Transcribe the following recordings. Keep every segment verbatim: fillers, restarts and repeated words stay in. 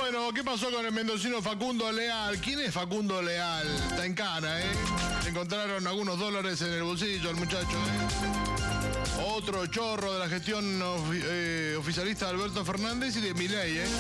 Bueno, ¿qué pasó con el mendocino Facundo Leal? ¿Quién es Facundo Leal? Está en cana, ¿eh? Encontraron algunos dólares en el bolsillo al muchacho, ¿eh? Otro chorro de la gestión ofi eh, oficialista de Alberto Fernández y de Milei, ¿eh?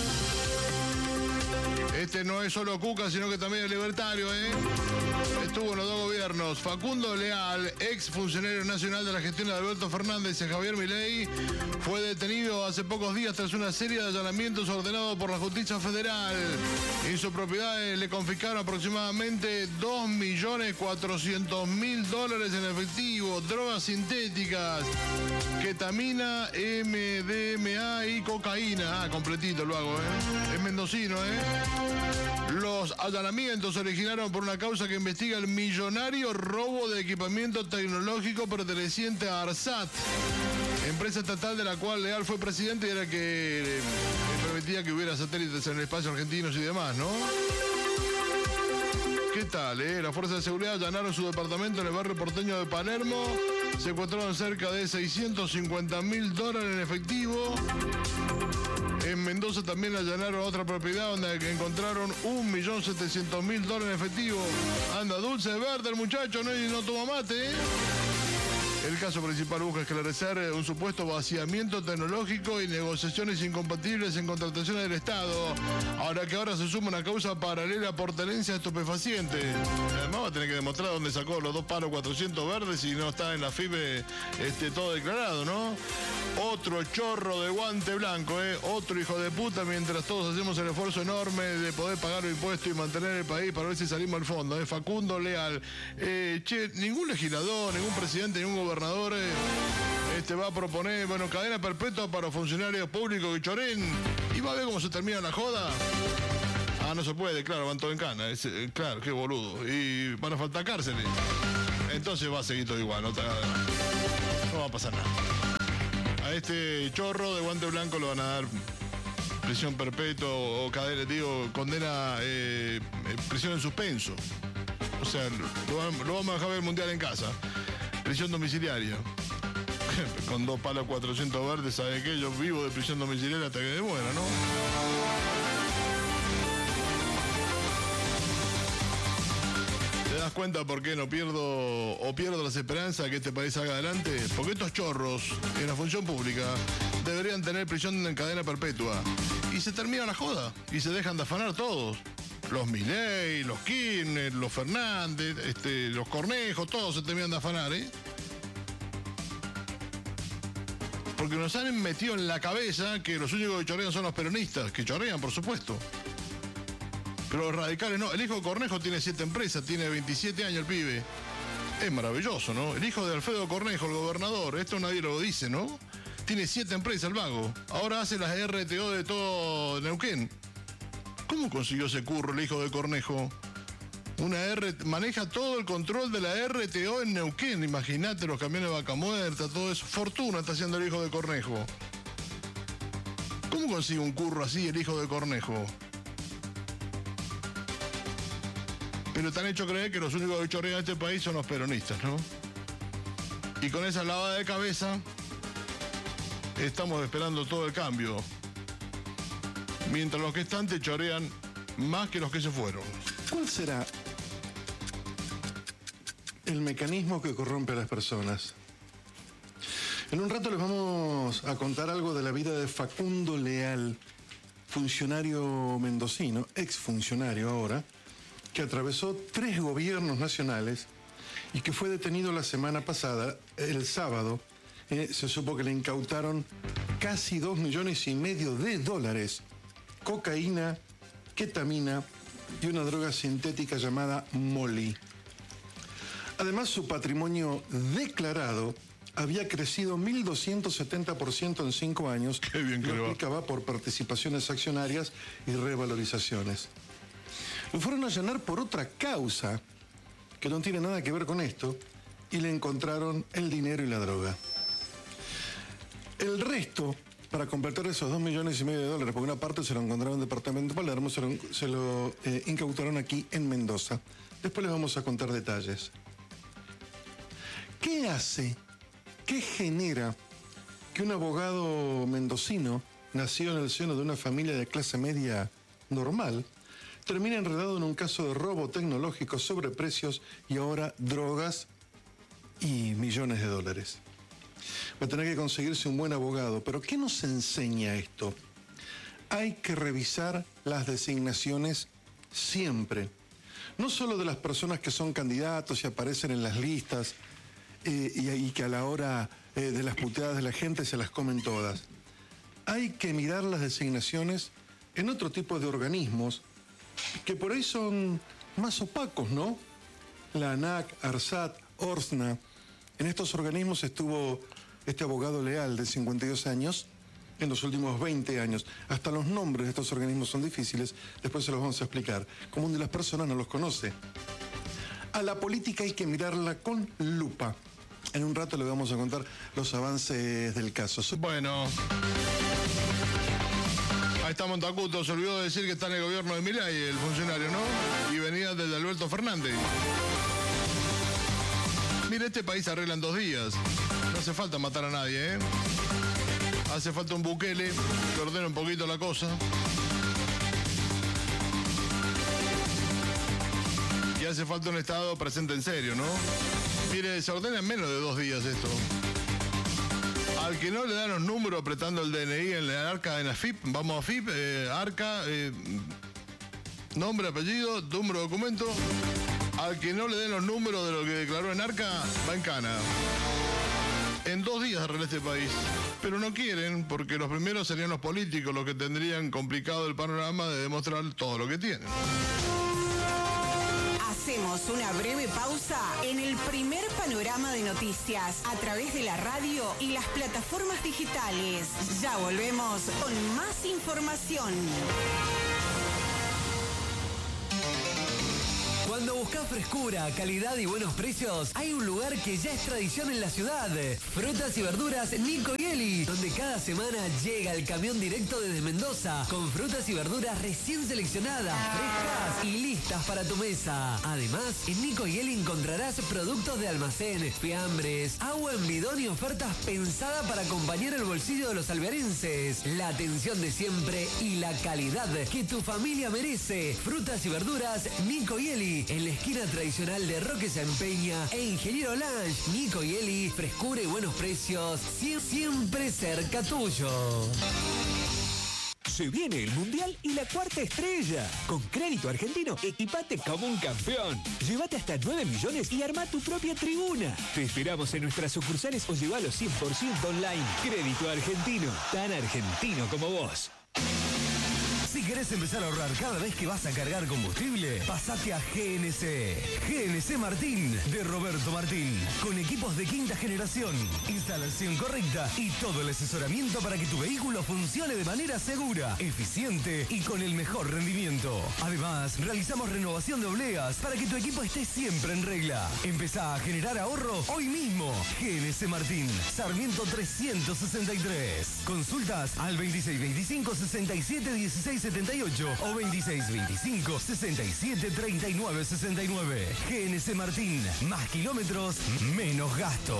Este no es solo Cuca, sino que también es libertario, ¿eh? Estuvo en los dos gobiernos. Facundo Leal, ex funcionario nacional de la gestión de Alberto Fernández y Javier Milei, fue detenido hace pocos días tras una serie de allanamientos ordenados por la Justicia Federal. En sus propiedades le confiscaron aproximadamente dos millones cuatrocientos mil dólares en efectivo, drogas sintéticas, ketamina, M D M A y cocaína. Ah, completito lo hago, ¿eh? Es mendocino, ¿eh? Los allanamientos se originaron por una causa que investiga el millonario robo de equipamiento tecnológico perteneciente a ARSAT, empresa estatal de la cual Leal fue presidente y era que le permitía que hubiera satélites en el espacio argentinos y demás, ¿no? ¿Qué tal, eh? Las fuerzas de seguridad allanaron su departamento en el barrio porteño de Palermo. Se encontraron cerca de seiscientos cincuenta mil dólares en efectivo. En Mendoza también allanaron otra propiedad donde encontraron un millón setecientos mil dólares en efectivo. Anda dulce verde el muchacho, no, no toma mate, ¿eh? El caso principal busca esclarecer un supuesto vaciamiento tecnológico y negociaciones incompatibles en contrataciones del Estado. Ahora que ahora se suma una causa paralela por tenencia de estupefacientes. Además va a tener que demostrar dónde sacó los dos palos cuatrocientos verdes y no está en la F I B este, todo declarado, ¿no? Otro chorro de guante blanco, ¿eh? Otro hijo de puta, mientras todos hacemos el esfuerzo enorme de poder pagar los impuestos y mantener el país para ver si salimos al fondo, ¿eh? Facundo Leal. Eh, che, ningún legislador, ningún presidente, ningún gobernador eh, este, va a proponer, bueno, cadena perpetua para funcionarios públicos y chorén. Y va a ver cómo se termina la joda. Ah, no se puede, claro, van todos en cana. Es, eh, claro, qué boludo. Y van a faltar cárceles. Entonces va a seguir todo igual, no, te, no va a pasar nada. A este chorro de guante blanco le van a dar prisión perpetua o cadena, digo, condena, eh, prisión en suspenso. O sea, lo, lo vamos a dejar ver el mundial en casa. Prisión domiciliaria. Con dos palos cuatrocientos verdes, ¿sabe qué? Yo vivo de prisión domiciliaria hasta que me muera, ¿no? ¿Te das cuenta por qué no pierdo o pierdo las esperanzas de que este país salga adelante? Porque estos chorros en la función pública deberían tener prisión en cadena perpetua. Y se termina la joda. Y se dejan de afanar todos. Los Milei, los Kirchner, los Fernández, este, los Cornejos, todos se terminan de afanar, ¿eh? Porque nos han metido en la cabeza que los únicos que chorrean son los peronistas, que chorrean, por supuesto. Pero los radicales no. El hijo de Cornejo tiene siete empresas, tiene veintisiete años el pibe. Es maravilloso, ¿no? El hijo de Alfredo Cornejo, el gobernador, esto nadie lo dice, ¿no? Tiene siete empresas el vago. Ahora hace las R T O de todo Neuquén. ¿Cómo consiguió ese curro el hijo de Cornejo? Una R, maneja todo el control de la R T O en Neuquén. Imagínate los camiones de vaca muerta, todo eso. Fortuna está haciendo el hijo de Cornejo. ¿Cómo consigue un curro así el hijo de Cornejo? Pero te han hecho creer que los únicos que chorrean en este país son los peronistas, ¿no? Y con esa lavada de cabeza estamos esperando todo el cambio. Mientras los que están te chorean más que los que se fueron. ¿Cuál será el mecanismo que corrompe a las personas? En un rato les vamos a contar algo de la vida de Facundo Leal, funcionario mendocino, exfuncionario ahora, que atravesó tres gobiernos nacionales y que fue detenido la semana pasada, el sábado. Eh, se supo que le incautaron casi dos millones y medio de dólares, cocaína, ketamina y una droga sintética llamada Molly. Además, su patrimonio declarado había crecido mil doscientos setenta por ciento en cinco años. Qué bien que lo le va. explicaba por participaciones accionarias y revalorizaciones. Lo fueron a allanar por otra causa que no tiene nada que ver con esto y le encontraron el dinero y la droga. El resto, para completar esos dos millones y medio de dólares, porque una parte se lo encontraron en el departamento de Palermo, se lo, se lo eh, incautaron aquí en Mendoza. Después les vamos a contar detalles. ¿Qué hace, qué genera que un abogado mendocino, nacido en el seno de una familia de clase media normal, termina enredado en un caso de robo tecnológico, sobreprecios y ahora drogas y millones de dólares. Va a tener que conseguirse un buen abogado. Pero ¿qué nos enseña esto? Hay que revisar las designaciones siempre. No solo de las personas que son candidatos y aparecen en las listas eh, y, y que a la hora eh, de las puteadas de la gente se las comen todas. Hay que mirar las designaciones en otro tipo de organismos que por ahí son más opacos, ¿no? La ANAC, ARSAT, ORSNA. En estos organismos estuvo este abogado leal de cincuenta y dos años en los últimos veinte años. Hasta los nombres de estos organismos son difíciles, después se los vamos a explicar. Común de las personas no los conoce. A la política hay que mirarla con lupa. En un rato le vamos a contar los avances del caso. Bueno, ahí está Montacuto, se olvidó de decir que está en el gobierno de Milei, el funcionario, ¿no? Y venía desde Alberto Fernández. Mire, este país se arregla en dos días. No hace falta matar a nadie, ¿eh? Hace falta un Bukele que ordene un poquito la cosa. Y hace falta un Estado presente en serio, ¿no? Mire, se ordena en menos de dos días esto. Al que no le dan los números apretando el D N I en la arca en la F I P, vamos a F I P, eh, arca, eh, nombre, apellido, número de documento. Al que no le den los números de lo que declaró en arca, va en cana. En dos días arregla este país. Pero no quieren, porque los primeros serían los políticos los que tendrían complicado el panorama de demostrar todo lo que tienen. Hacemos una breve pausa en el primer panorama de noticias a través de la radio y las plataformas digitales. Ya volvemos con más información. Cuando buscas frescura, calidad y buenos precios, hay un lugar que ya es tradición en la ciudad. Frutas y verduras Nico y Eli, donde cada semana llega el camión directo desde Mendoza, con frutas y verduras recién seleccionadas, frescas y listas para tu mesa. Además, en Nico y Eli encontrarás productos de almacén, fiambres, agua en bidón y ofertas pensadas para acompañar el bolsillo de los alvearenses. La atención de siempre y la calidad que tu familia merece. Frutas y verduras Nico y Eli, en la esquina tradicional de Roque San Peña e Ingeniero Lange. Nico y Eli, frescura y buenos precios, siempre cerca tuyo. Se viene el Mundial y la cuarta estrella. Con Crédito Argentino, equipate como un campeón. Llévate hasta nueve millones y arma tu propia tribuna. Te esperamos en nuestras sucursales o llévalo cien por ciento online. Crédito Argentino, tan argentino como vos. Si querés empezar a ahorrar cada vez que vas a cargar combustible, pasate a G N C. G N C Martín, de Roberto Martín. Con equipos de quinta generación, instalación correcta y todo el asesoramiento para que tu vehículo funcione de manera segura, eficiente y con el mejor rendimiento. Además, realizamos renovación de obleas para que tu equipo esté siempre en regla. Empezá a generar ahorro hoy mismo. G N C Martín, Sarmiento trescientos sesenta y tres. Consultas al veintiséis veinticinco sesenta y siete dieciséis setenta y ocho o veintiséis veinticinco sesenta y siete treinta y nueve sesenta y nueve. G N C Martín, más kilómetros, menos gasto.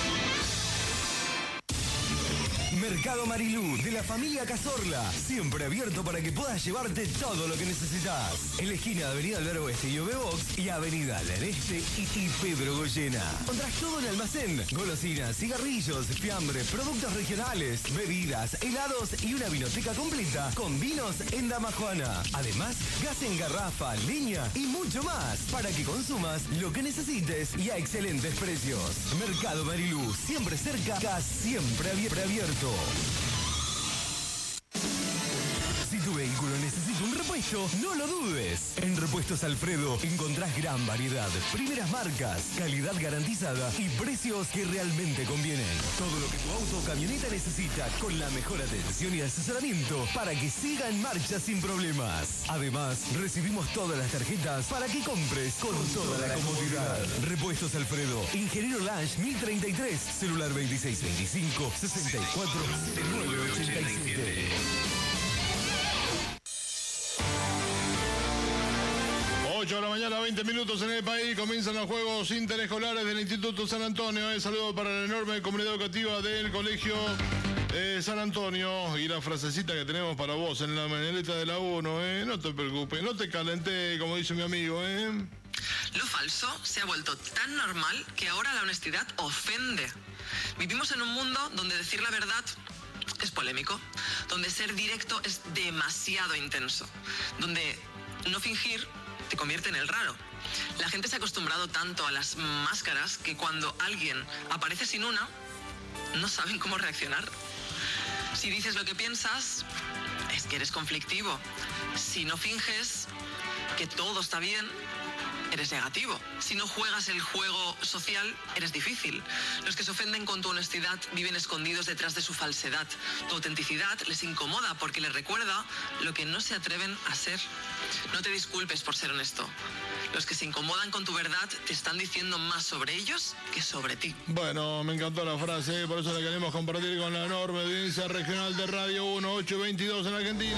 Mercado Marilú, de la familia Cazorla, siempre abierto para que puedas llevarte todo lo que necesitas. En la esquina de Avenida Alvear Oeste y O B Box y Avenida Del Este y Pedro Goyena. Encontrás todo en almacén, golosinas, cigarrillos, fiambre, productos regionales, bebidas, helados y una vinoteca completa con vinos en Dama Juana. Además, gas en garrafa, leña y mucho más para que consumas lo que necesites y a excelentes precios. Mercado Marilú, siempre cerca, siempre abierto. Si tu vehículo necesita un repuesto, no lo dudes. En Repuestos Alfredo encontrás gran variedad, primeras marcas, calidad garantizada y precios que realmente convienen. Todo lo que tu auto o camioneta necesita, con la mejor atención y asesoramiento para que siga en marcha sin problemas. Además, recibimos todas las tarjetas para que compres con, con toda, toda la comodidad. Repuestos Alfredo, Ingeniero Lange mil treinta y tres, celular veintiséis veinticinco sesenta y cuatro nueve ochenta y siete. ocho de la mañana, veinte minutos en el país. Comienzan los Juegos Interescolares del Instituto San Antonio. Un saludo para la enorme comunidad educativa del Colegio Eh, San Antonio, y la frasecita que tenemos para vos en la mañanita de la uno, ¿eh? No te preocupes, no te calenté, como dice mi amigo, ¿eh? Lo falso se ha vuelto tan normal que ahora la honestidad ofende. Vivimos en un mundo donde decir la verdad es polémico, donde ser directo es demasiado intenso, donde no fingir te convierte en el raro. La gente se ha acostumbrado tanto a las máscaras que cuando alguien aparece sin una, no saben cómo reaccionar. Si dices lo que piensas, es que eres conflictivo. Si no finges que todo está bien, eres negativo. Si no juegas el juego social, eres difícil. Los que se ofenden con tu honestidad viven escondidos detrás de su falsedad. Tu autenticidad les incomoda porque les recuerda lo que no se atreven a ser. No te disculpes por ser honesto. Los que se incomodan con tu verdad te están diciendo más sobre ellos que sobre ti. Bueno, me encantó la frase, por eso la queremos compartir con la enorme audiencia regional de Radio uno ocho veintidós en Argentina.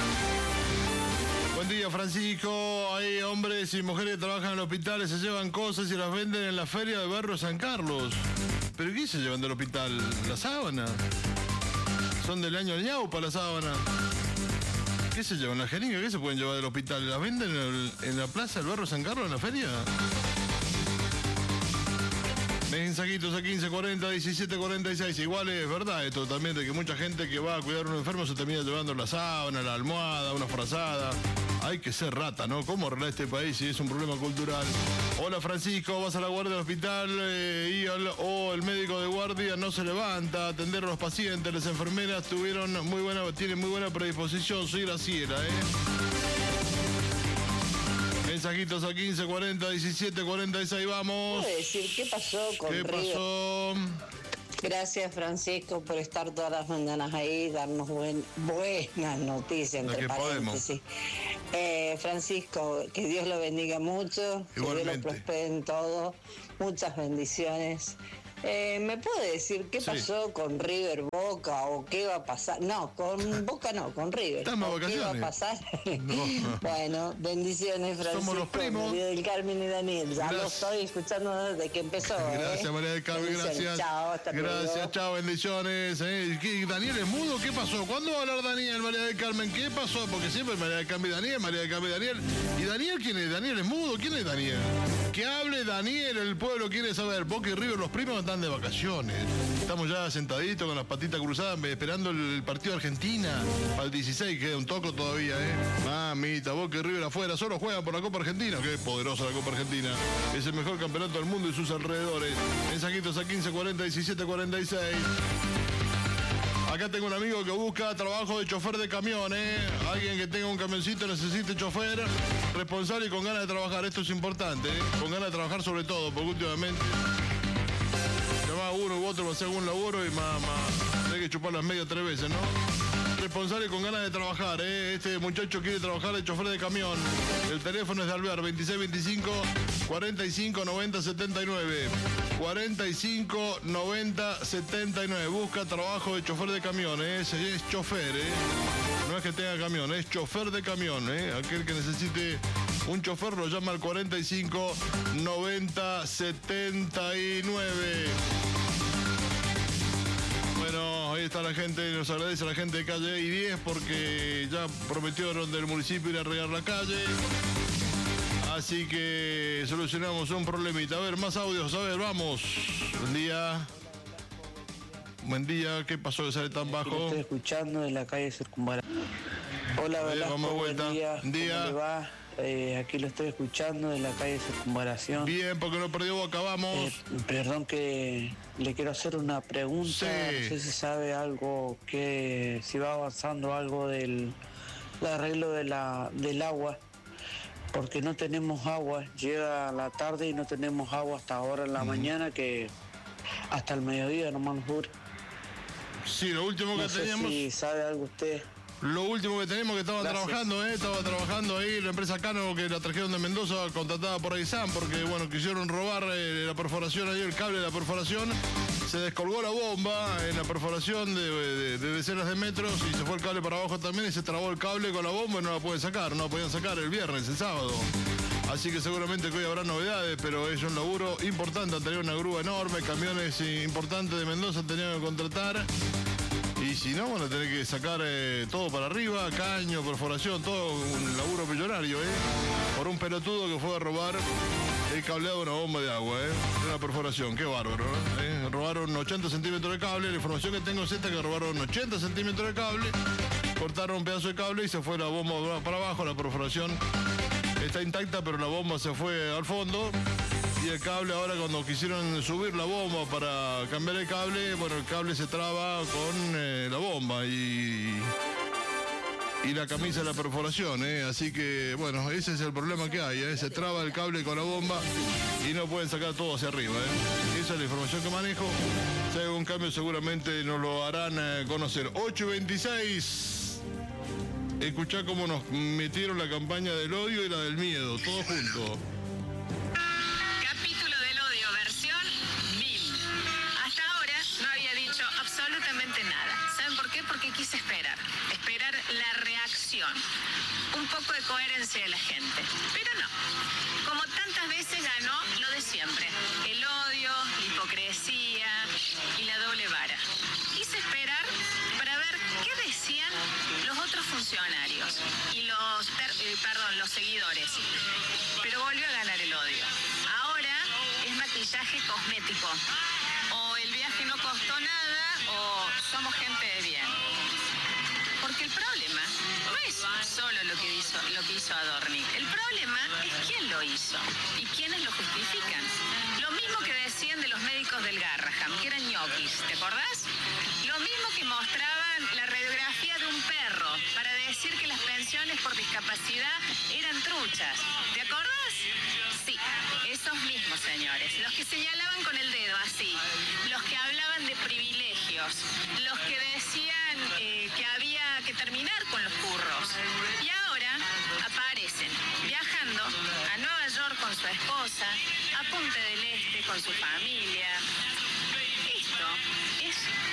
Buen día, Francisco. Hay hombres y mujeres que trabajan en hospitales, se llevan cosas y las venden en la feria de Barrio San Carlos. ¿Pero qué se llevan del hospital? ¿La sábana? ¿Son del año ñaupa la sábana? ¿Qué se llevan? ¿La jeringa? ¿Qué se pueden llevar del hospital? ¿Las venden en, el, en la plaza del Barrio San Carlos en la feria? Mensajitos a quince cuarenta, diecisiete cuarenta y seis. Igual es verdad esto también de que mucha gente que va a cuidar a un enfermo se termina llevando la sábana, la almohada, una frazada. Hay que ser rata, ¿no? ¿Cómo arreglar este país si es un problema cultural? Hola, Francisco, vas a la guardia del hospital eh, y el, o el médico de guardia no se levanta a atender a los pacientes. Las enfermeras tuvieron muy buena, tienen muy buena predisposición. Soy Graciela, ¿eh? Mensajitos a quince cuarenta, diecisiete cuarenta y seis, vamos. ¿Puedo decir qué pasó con ¿Qué River? pasó? Gracias, Francisco, por estar todas las mañanas ahí, darnos buen, buenas noticias, Lo entre que podemos. paréntesis. Eh, Francisco, que Dios lo bendiga mucho, que Dios Igualmente. lo prospere en todo, muchas bendiciones. Eh, ¿Me puede decir qué Sí. pasó con River Boca o qué va a pasar? No, con Boca no, con River. Estamos de ¿O ¿Qué va a vacaciones. pasar? No. Bueno, bendiciones, Francisco. Somos los primos. María del Carmen y Daniel. Ya lo Gracias. estoy escuchando desde que empezó. Gracias, ¿eh? María del Carmen, Bendiciones. gracias. Chao, hasta Gracias, luego. chao, bendiciones. ¿eh? ¿Qué, ¿Daniel es mudo? ¿Qué pasó? ¿Cuándo va a hablar Daniel, María del Carmen? ¿Qué pasó? Porque siempre María del Carmen y Daniel, María del Carmen y Daniel. ¿Y Daniel quién es? ¿Daniel es mudo? ¿Quién es Daniel? Que hable Daniel, el pueblo quiere saber. Boca y River, los primos están de vacaciones. Estamos ya sentaditos con las patitas cruzadas esperando el partido de Argentina. Para el dieciséis queda un toco todavía, ¿eh? Mamita, Boca y River afuera, solo juegan por la Copa Argentina. Qué poderosa la Copa Argentina. Es el mejor campeonato del mundo y sus alrededores. Mensajitos a quince cuarenta, diecisiete cuarenta y seis. Acá tengo un amigo que busca trabajo de chofer de camión, ¿eh? Alguien que tenga un camioncito, necesite chofer, responsable y con ganas de trabajar. Esto es importante, ¿eh? Con ganas de trabajar sobre todo, porque últimamente llamaba uno u otro para hacer algún laburo y más, más, hay que chupar las medias tres veces, ¿no? Responsable y con ganas de trabajar, ¿eh? Este muchacho quiere trabajar de chofer de camión. El teléfono es de Alvear, veintiséis veinticinco, cuarenta y cinco noventa setenta y nueve. cuarenta y cinco noventa setenta y nueve. Busca trabajo de chofer de camión, ¿eh? Ese es chofer, ¿eh? No es que tenga camión, es chofer de camión, ¿eh? Aquel que necesite un chofer lo llama al cuarenta y cinco noventa setenta y nueve. Bueno, ahí está la gente, nos agradece a la gente de calle I diez porque ya prometieron del municipio ir a regar la calle. Así que solucionamos un problemita. A ver, más audios, a ver, vamos. Buen día. Buen día, ¿qué pasó que sale tan Lo bajo? estoy escuchando de la calle Circunvalación. Hola, A ver, Velasco, vamos de buen vuelta. día. Buen día. ¿Cómo le va? Eh, aquí lo estoy escuchando de la calle Circunvalación. Bien, porque no perdió Boca, vamos. Eh, perdón que le quiero hacer una pregunta. Sí. No sé si sabe algo, que si va avanzando algo del el arreglo de la, del agua. Porque no tenemos agua. Llega la tarde y no tenemos agua hasta ahora en la mañana, que hasta el mediodía nomás nos dura. Sí, lo último que No sé teníamos... si sabe algo usted. Lo último que tenemos que estaba Gracias. trabajando, ¿eh? Estaba trabajando ahí la empresa Cano que la trajeron de Mendoza, contratada por Aizán, porque, bueno, quisieron robar eh, la perforación ahí, el cable de la perforación. Se descolgó la bomba en la perforación de, de- de decenas de metros y se fue el cable para abajo también y se trabó el cable con la bomba y no la pueden sacar, no la podían sacar el viernes, el sábado. Así que seguramente que hoy habrá novedades, pero es un laburo importante, han tenido una grúa enorme, camiones eh, importantes de Mendoza tenían que contratar. difícil, ¿no? Van a tener que sacar eh, todo para arriba, caño, perforación, todo un laburo millonario, ¿eh? Por un pelotudo que fue a robar el cableado de una bomba de agua, ¿eh? Una perforación, qué bárbaro, ¿no? ¿Eh? Robaron ochenta centímetros de cable. La información que tengo es esta, que robaron ochenta centímetros de cable, cortaron un pedazo de cable y se fue la bomba para abajo. La perforación está intacta, pero la bomba se fue al fondo. Y el cable, ahora cuando quisieron subir la bomba para cambiar el cable, bueno, el cable se traba con eh, la bomba y... y la camisa de la perforación, ¿eh? Así que, bueno, ese es el problema que hay, ¿eh? Se traba el cable con la bomba y no pueden sacar todo hacia arriba, ¿eh? Esa es la información que manejo. Si hay algún cambio, seguramente nos lo harán eh, conocer. ocho y veintiséis. Escuchá cómo nos metieron la campaña del odio y la del miedo, todo junto. Capítulo del odio, versión mil. Hasta ahora no había dicho absolutamente nada. ¿Saben por qué? Porque quise esperar. Esperar la reacción. Un poco de coherencia de la gente. Pero no. Como tantas veces ganó lo de siempre. El odio, la hipocresía y la doble vara. Quise esperar para ver qué decían los otros funcionarios y los, eh, perdón, los seguidores. Pero volvió a ganar el odio. Ahora es maquillaje cosmético. O el viaje no costó nada o somos gente de bien. Porque el problema no es solo lo que hizo, lo que hizo Adorni. El problema es quién lo hizo y quiénes lo justifican. Lo mismo que decían de los médicos del Garraham, que eran ñoquis, ¿te acordás? Lo mismo que mostraban la radiografía de un perro para decir que las pensiones por discapacidad eran truchas. ¿Te acordás? Sí, esos mismos señores, los que señalaban con el dedo así, los que hablaban de privilegios, los que decían eh, que había que terminar con los curros. Y ahora aparecen viajando a Nueva York con su esposa, a Punta del Este con su familia. Esto es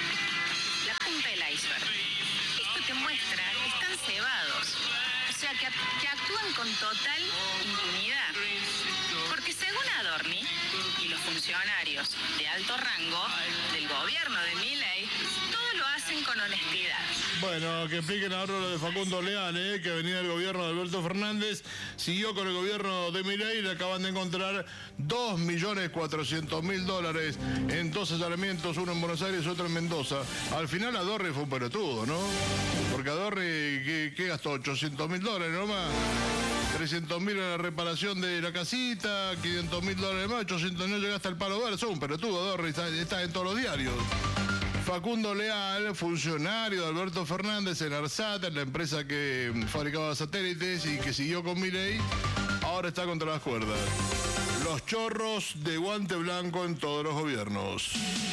la punta del iceberg. Esto te muestra que están cebados. O sea, que, que actúan con total impunidad. Porque según Adorni y los funcionarios de alto rango del gobierno de Milei, todo lo hacen con honestidad. Bueno, que expliquen ahora lo de Facundo Leal, ¿eh? Que venía del gobierno de Alberto Fernández, siguió con el gobierno de Milei y le acaban de encontrar dos millones cuatrocientos mil dólares en dos allanamientos, uno en Buenos Aires y otro en Mendoza. Al final Adorni fue un pelotudo, ¿no? Porque Adorni, ¿qué, qué gastó? ochocientos mil dólares nomás. trescientos mil en la reparación de la casita, quinientos mil dólares más, ochocientos no llega hasta el palo verde. Son un pelotudo, Adorni, está, está en todos los diarios. Facundo Leal, funcionario de Alberto Fernández en ARSAT, en la empresa que fabricaba satélites y que siguió con Milei, ahora está contra las cuerdas. Los chorros de guante blanco en todos los gobiernos.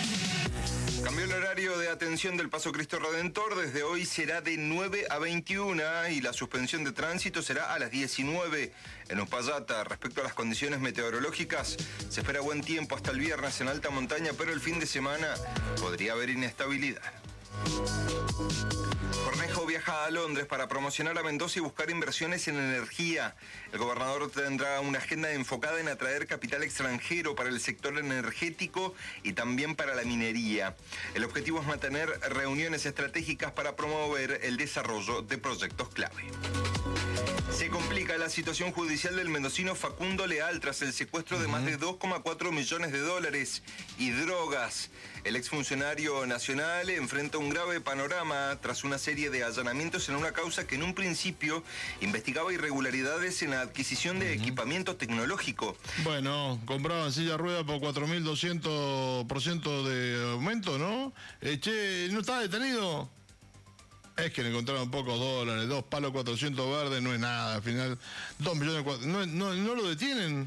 Cambió el horario de atención del Paso Cristo Redentor. Desde hoy será de nueve a veintiuna y la suspensión de tránsito será a las diecinueve en Uspallata. Respecto a las condiciones meteorológicas, se espera buen tiempo hasta el viernes en alta montaña, pero el fin de semana podría haber inestabilidad. Cornejo viaja a Londres para promocionar a Mendoza y buscar inversiones en energía. El gobernador tendrá una agenda enfocada en atraer capital extranjero para el sector energético y también para la minería. El objetivo es mantener reuniones estratégicas para promover el desarrollo de proyectos clave. Se complica la situación judicial del mendocino Facundo Leal tras el secuestro de más de dos coma cuatro millones de dólares y drogas. El exfuncionario nacional enfrenta un grave panorama tras una serie de allanamientos en una causa que en un principio investigaba irregularidades en la adquisición de equipamiento tecnológico. Bueno, compraban silla rueda por cuatro mil doscientos por ciento de aumento, ¿no? Eh, che, ¿no estaba detenido? Es que le encontraron pocos dólares, dos palos cuatrocientos verdes, no es nada, al final, dos millones cuatrocientos, no, no, no lo detienen.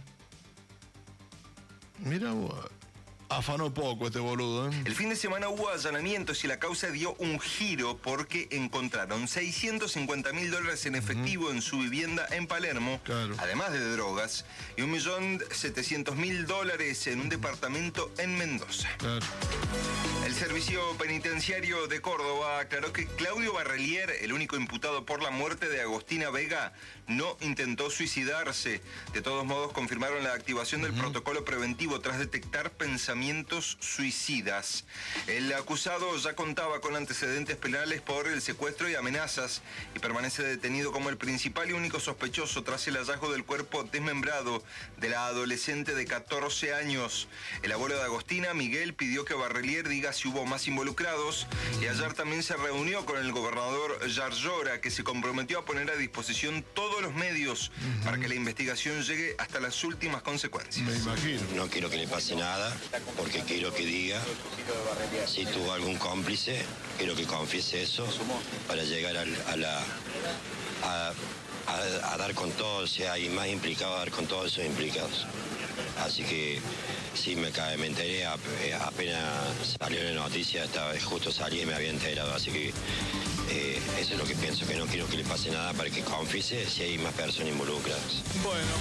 Mira vos. Afanó poco este boludo, ¿eh? El fin de semana hubo allanamientos y la causa dio un giro porque encontraron seiscientos cincuenta mil dólares en efectivo uh-huh. en su vivienda en Palermo, claro. además de drogas, y un millón setecientos mil dólares en un departamento en Mendoza. Claro. El Servicio Penitenciario de Córdoba aclaró que Claudio Barrelier, el único imputado por la muerte de Agostina Vega, no intentó suicidarse. De todos modos, confirmaron la activación del uh-huh. protocolo preventivo tras detectar pensamientos pensamientos suicidas. El acusado ya contaba con antecedentes penales por el secuestro y amenazas y permanece detenido como el principal y único sospechoso tras el hallazgo del cuerpo desmembrado de la adolescente de catorce años. El abuelo de Agostina, Miguel, pidió que Barrelier diga si hubo más involucrados y ayer también se reunió con el gobernador Yarlora, que se comprometió a poner a disposición todos los medios uh-huh. para que la investigación llegue hasta las últimas consecuencias. Me imagino. No quiero que le pase nada, porque quiero que diga si tuvo algún cómplice, quiero que confiese eso para llegar a, a la... A, A, a dar con todos, si hay más implicados, a dar con todos esos implicados. Así que sí, me, me enteré, apenas salió la noticia, estaba, justo salí y me había enterado, así que eh, eso es lo que pienso, que no quiero que le pase nada para que confiese si hay más personas involucradas. Bueno.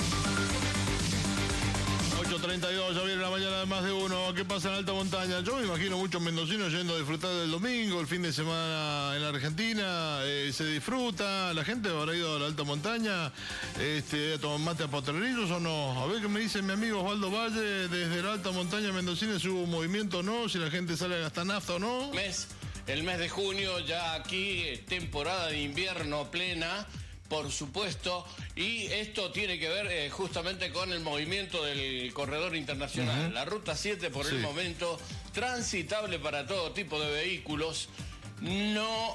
ocho treinta y dos, ya viene la mañana de más de uno. ¿Qué pasa en alta montaña? Yo me imagino muchos mendocinos yendo a disfrutar del domingo, el fin de semana en la Argentina. Eh, se disfruta, la gente habrá ido a la alta montaña este, a tomar mate a potrerillos o no. A ver qué me dice mi amigo Osvaldo Valle desde la alta montaña mendocina, si hubo movimiento o no, si la gente sale a gastar nafta o no. Mes, el mes de junio, ya aquí, temporada de invierno plena. Por supuesto, y esto tiene que ver eh, justamente con el movimiento del corredor internacional. Uh-huh. La ruta siete por sí. el momento, transitable para todo tipo de vehículos, no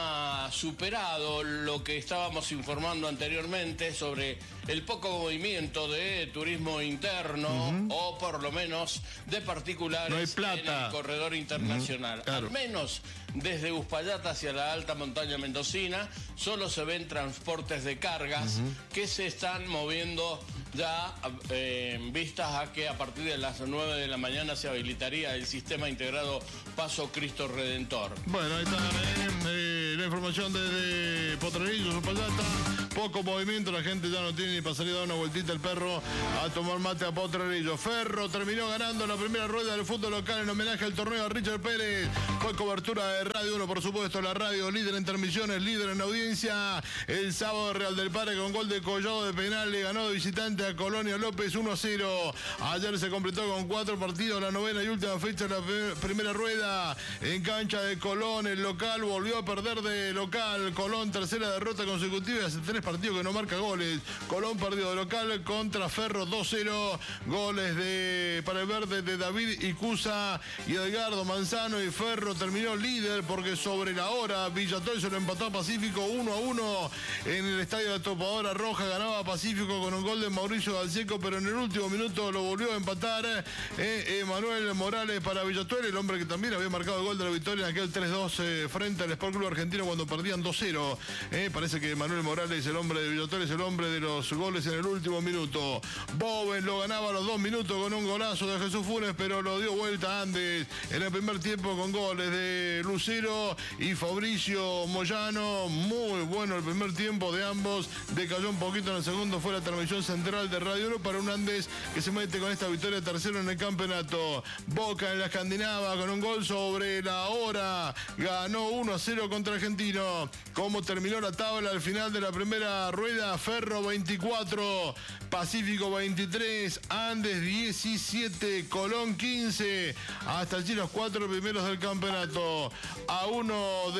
ha superado lo que estábamos informando anteriormente sobre el poco movimiento de turismo interno uh-huh. o por lo menos de particulares no hay plata. en el corredor internacional. Uh-huh. Claro. Al menos desde Uspallata hacia la alta montaña mendocina solo se ven transportes de cargas uh-huh. que se están moviendo ya eh, en vistas a que a partir de las nueve de la mañana se habilitaría el sistema integrado Paso Cristo Redentor. Bueno, ahí está eh, eh, la información desde Potrerillos, Uspallata. Poco movimiento, la gente ya no tiene ni para salir a dar una vueltita el perro a tomar mate a Potrerillos. Ferro terminó ganando la primera rueda del fútbol local en homenaje al torneo a Richard Pérez. Fue cobertura de Radio uno, por supuesto, la radio líder en transmisiones, líder en audiencia. El sábado Real del Padre con gol de Collado de penal le ganó de visitante a Colonia López uno a cero. Ayer se completó con cuatro partidos la novena y última fecha de la primera rueda en cancha de Colón. El local volvió a perder de local. Colón, tercera derrota consecutiva, hace tres partidos que no marca goles. Colón perdió de local contra Ferro dos cero. Goles de para el verde de David Icusa y Edgardo Manzano, y Ferro terminó líder porque sobre la hora Villatoy se lo empató a Pacífico uno a uno en el estadio de Topadora Roja. Ganaba Pacífico con un gol de Mauricio Dalseco, pero en el último minuto lo volvió a empatar eh, Emanuel Morales para Villatoy, el hombre que también había marcado el gol de la victoria en aquel tres dos eh, frente al Sport Club Argentino cuando perdían dos cero. Eh, parece que Emanuel Morales, el hombre de Villatoy, es el hombre de los goles en el último minuto. Boven lo ganaba a los dos minutos con un golazo de Jesús Funes, pero lo dio vuelta Andes en el primer tiempo con goles de Lucero y Fabricio Moyano. Muy bueno el primer tiempo de ambos. Decayó un poquito en el segundo. Fue la transmisión central de Radio uno para un Andes que se mete con esta victoria tercero en el campeonato. Boca en la Escandinava con un gol sobre la hora. Ganó uno a cero contra Argentino. ¿Cómo terminó la tabla al final de la primera rueda? Ferro veinticuatro, Pacífico veintitrés, Andes diecisiete, Colón quince. Hasta allí los cuatro primeros del campeonato. A uno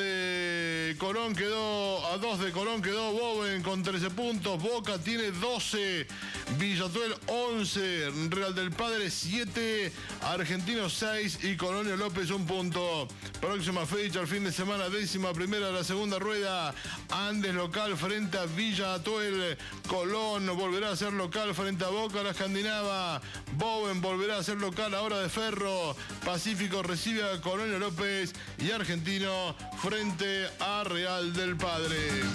de Colón quedó, a dos de Colón quedó Boven con trece puntos. Boca tiene doce, Villatuel once, Real del Padre siete, Argentino seis y Colonia López un punto. Próxima fecha, el fin de semana, décima primera de la segunda rueda. Andes local frente a Villatuel. Colón volverá a ser local frente a Boca, la Escandinava. Boven volverá a ser local ahora de Ferro. Pacífico recibe a Colonia López y Argentino frente a Real del Padre.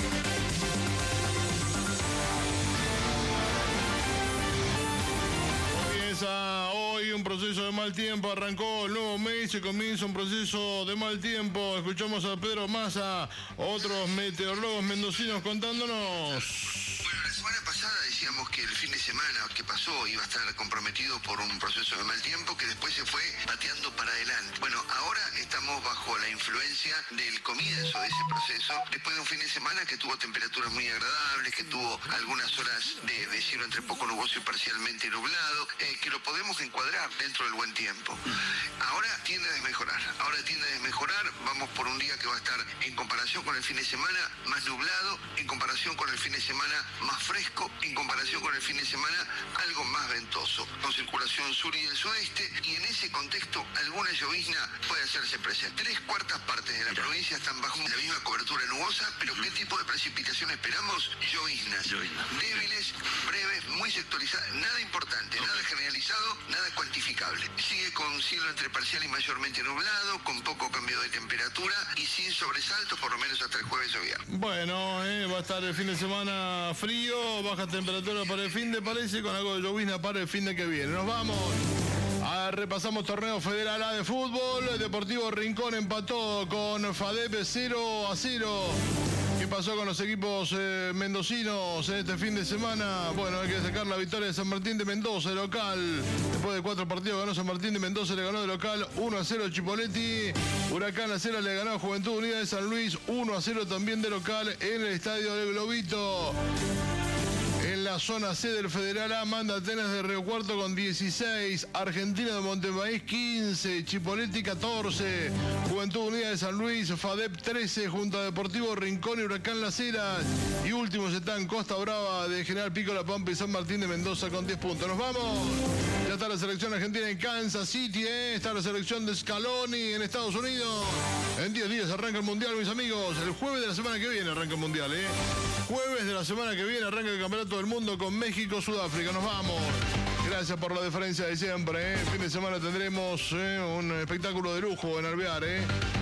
Comienza hoy un proceso de mal tiempo, arrancó el nuevo mes y comienza un proceso de mal tiempo. Escuchamos a Pedro Massa, otros meteorólogos mendocinos contándonos. Bueno, les semana pasada decíamos que el fin de semana que pasó iba a estar comprometido por un proceso de mal tiempo que después se fue pateando para adelante. Bueno, ahora estamos bajo la influencia del comienzo de ese proceso, después de un fin de semana que tuvo temperaturas muy agradables, que tuvo algunas horas de, de cielo entre poco nuboso y parcialmente nublado, eh, que lo podemos encuadrar dentro del buen tiempo. Ahora tiende a desmejorar, ahora tiende a desmejorar, vamos por un día que va a estar en comparación con el fin de semana más nublado, en comparación con el fin de semana más fresco, en comparación con el fin de semana algo más ventoso, con circulación sur y del sudeste, y en ese contexto alguna llovizna puede hacerse presente. Tres cuartas partes de la Mira. provincia están bajo la misma cobertura nubosa, pero ¿qué tipo de precipitación esperamos? Lloviznas, Llovizna. débiles, breves, muy sectorizadas, nada importante, okay. nada generalizado, nada cuantificable. Sigue con cielo entre parcial y mayormente nublado, con poco cambio de temperatura y sin sobresaltos por lo menos hasta el jueves o viernes. Bueno, eh, va a estar el fin de semana frío, baja temperatura para el fin de, parece, con algo de llovizna para el fin de que viene. Nos vamos. Ah, repasamos torneo federal A de fútbol. El Deportivo Rincón empató con FADEP cero a cero. ¿Qué pasó con los equipos eh, mendocinos en este fin de semana? Bueno, hay que destacar la victoria de San Martín de Mendoza, de local. Después de cuatro partidos ganó San Martín de Mendoza, le ganó de local uno a cero Chipoleti. Huracán La Cera le ganó a Juventud Unida de San Luis uno a cero también de local en el estadio del Globito. En la zona C del Federal A, manda Atenas de Río Cuarto con dieciséis, Argentina de Montemaíz quince, Chipoleti catorce, Juventud Unida de San Luis, FADEP trece, junto a Deportivo Rincón y Huracán Las Heras. Y últimos están Costa Brava de General Pico La Pampa y San Martín de Mendoza con diez puntos. ¡Nos vamos! Ya está la selección argentina en Kansas City, ¿eh? Está la selección de Scaloni en Estados Unidos. En diez días arranca el Mundial, mis amigos. El jueves de la semana que viene arranca el Mundial, ¿eh? Jueves de la semana que viene arranca el Campeonato del Mundo con México, Sudáfrica. Nos vamos. Gracias por la deferencia de siempre, ¿eh? El fin de semana tendremos ¿eh? un espectáculo de lujo en Alvear, ¿eh?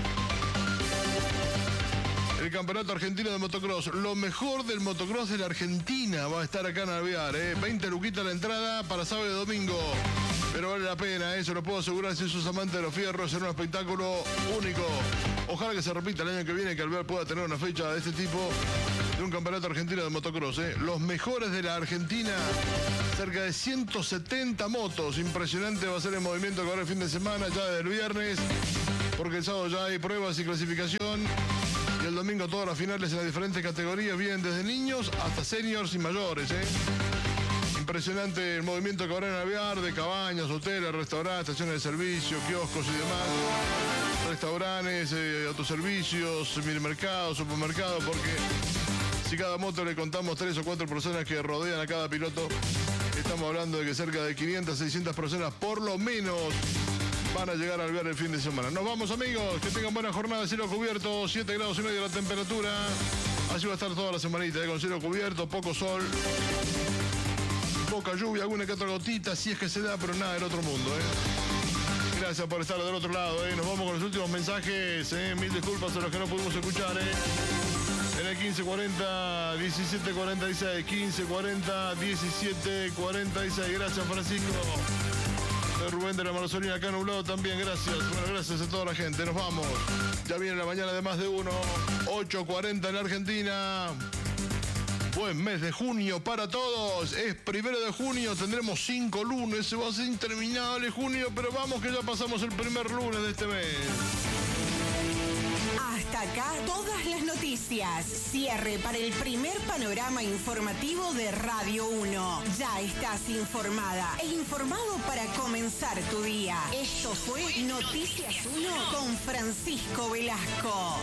El Campeonato Argentino de Motocross. Lo mejor del motocross de la Argentina va a estar acá en Alvear, ¿eh? veinte luquitas la entrada para sábado y domingo. Pero vale la pena, eso lo puedo asegurar si sos amante de los fierros, será un espectáculo único. Ojalá que se repita el año que viene, que Alvear pueda tener una fecha de este tipo de un campeonato argentino de motocross. ¿eh? Los mejores de la Argentina, cerca de ciento setenta motos. Impresionante va a ser el movimiento que va a haber el fin de semana, ya desde el viernes, porque el sábado ya hay pruebas y clasificación. Y el domingo todas las finales en las diferentes categorías vienen desde niños hasta seniors y mayores. ¿eh? Impresionante el movimiento que habrá en Alvear, de cabañas, hoteles, restaurantes, estaciones de servicio, kioscos y demás. Restaurantes, eh, autoservicios, minimercados, supermercados, porque si cada moto le contamos tres o cuatro personas que rodean a cada piloto, estamos hablando de que cerca de quinientas, seiscientas personas por lo menos van a llegar a Alvear el fin de semana. Nos vamos, amigos, que tengan buena jornada de cielo cubierto, siete grados y medio la temperatura. Así va a estar toda la semanita, ¿eh? Con cielo cubierto, poco sol, poca lluvia, alguna que otra gotita, si es que se da, pero nada del otro mundo, ¿eh? Gracias por estar del otro lado, ¿eh? Nos vamos con los últimos mensajes, ¿eh? Mil disculpas a los que no pudimos escuchar, ¿eh? En el quince cuarenta, diecisiete cuarenta y seis, quince cuarenta, diecisiete cuarenta y seis. Gracias, Francisco. Soy Rubén de la Marzolina, acá nublado también, gracias. Bueno, gracias a toda la gente, nos vamos. Ya viene la mañana de más de uno, ocho cuarenta en la Argentina. Buen mes de junio para todos. Es primero de junio, tendremos cinco lunes. Se va a hacer interminable junio, pero vamos que ya pasamos el primer lunes de este mes. Hasta acá todas las noticias. Cierre para el primer panorama informativo de Radio uno. Ya estás informada e informado para comenzar tu día. Esto fue Noticias uno con Francisco Velasco.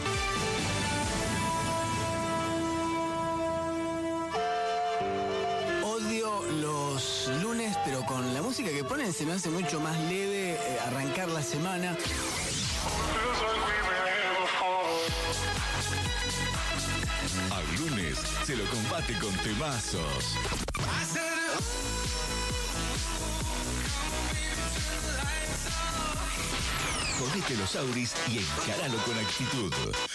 Odio los lunes, pero con la música que ponen se me hace mucho más leve eh, arrancar la semana. Al lunes se lo combate con temazos. Ponete los auris y encaralo con actitud.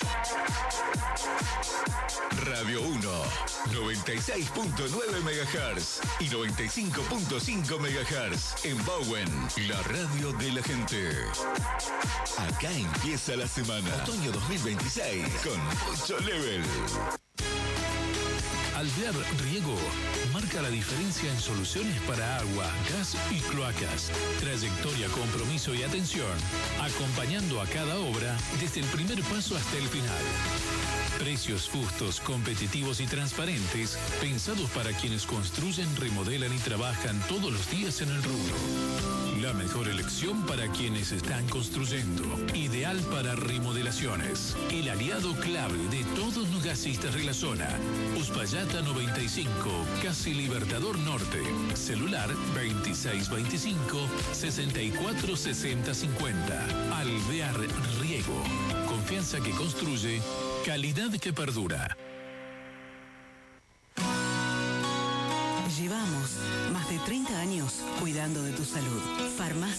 Radio uno, noventa y seis punto nueve megahertz y noventa y cinco punto cinco megahertz en Bowen, la radio de la gente. Acá empieza la semana. Otoño dos mil veintiséis con mucho level. Alvear Riego marca la diferencia en soluciones para agua, gas y cloacas. Trayectoria, compromiso y atención, acompañando a cada obra desde el primer paso hasta el final. Precios justos, competitivos y transparentes, pensados para quienes construyen, remodelan y trabajan todos los días en el rubro. La mejor elección para quienes están construyendo. Ideal para remodelaciones. El aliado clave de todos los gasistas de la zona. Uspallata noventa y cinco, Casi Libertador Norte. Celular veintiséis veinticinco, sesenta y cuatro sesenta cincuenta. Alvear Riego. Confianza que construye, calidad que perdura. Llevamos más de treinta años cuidando de tu salud. Farmacia